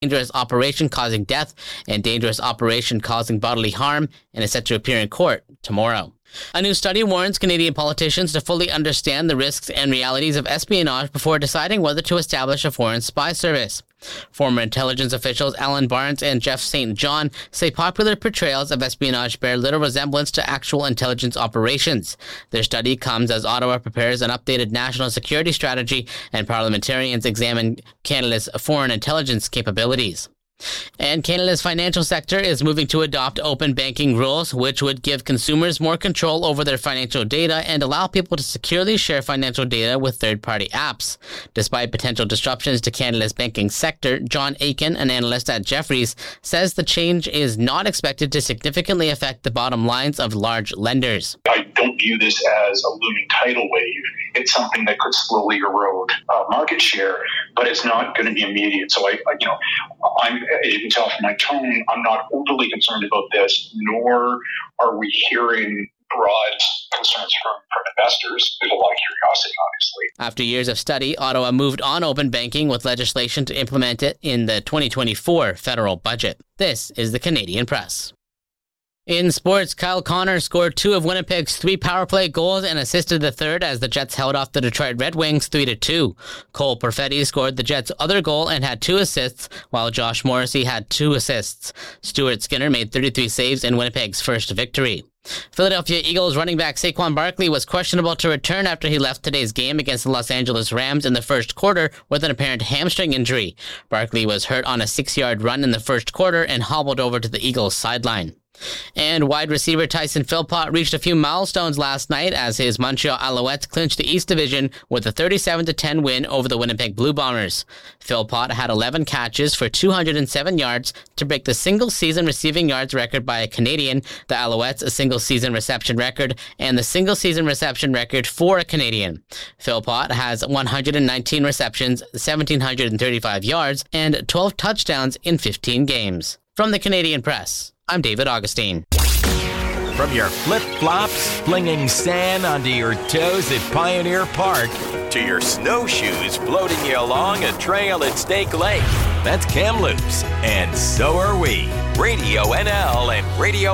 dangerous operation causing death and dangerous operation causing bodily harm, and is set to appear in court tomorrow. A new study warns Canadian politicians to fully understand the risks and realities of espionage before deciding whether to establish a foreign spy service. Former intelligence officials Alan Barnes and Jeff St. John say popular portrayals of espionage bear little resemblance to actual intelligence operations. Their study comes as Ottawa prepares an updated national security strategy and parliamentarians examine Canada's foreign intelligence capabilities. And Canada's financial sector is moving to adopt open banking rules, which would give consumers more control over their financial data and allow people to securely share financial data with third-party apps. Despite potential disruptions to Canada's banking sector, John Aiken, an analyst at Jefferies, says the change is not expected to significantly affect the bottom lines of large lenders. I don't view this as a looming tidal wave. It's something that could slowly erode market share, but it's not going to be immediate. So you can tell from my tone, I'm not overly concerned about this, nor are we hearing broad concerns from investors. There's a lot of curiosity, obviously. After years of study, Ottawa moved on open banking with legislation to implement it in the 2024 federal budget. This is the Canadian Press. In sports, Kyle Connor scored 2 of Winnipeg's 3 power play goals and assisted the third as the Jets held off the Detroit Red Wings 3-2. Cole Perfetti scored the Jets' other goal and had 2 assists, while Josh Morrissey had 2 assists. Stuart Skinner made 33 saves in Winnipeg's first victory. Philadelphia Eagles running back Saquon Barkley was questionable to return after he left today's game against the Los Angeles Rams in the first quarter with an apparent hamstring injury. Barkley was hurt on a 6-yard run in the first quarter and hobbled over to the Eagles' sideline. And wide receiver Tyson Philpott reached a few milestones last night as his Montreal Alouettes clinched the East Division with a 37-10 win over the Winnipeg Blue Bombers. Philpott had 11 catches for 207 yards to break the single-season receiving yards record by a Canadian, the Alouettes a single-season reception record, and the single-season reception record for a Canadian. Philpott has 119 receptions, 1,735 yards, and 12 touchdowns in 15 games. From the Canadian Press, I'm David Augustine. From your flip-flops, flinging sand onto your toes at Pioneer Park, to your snowshoes floating you along a trail at Snake Lake. That's Kamloops, and so are we. Radio NL and Radio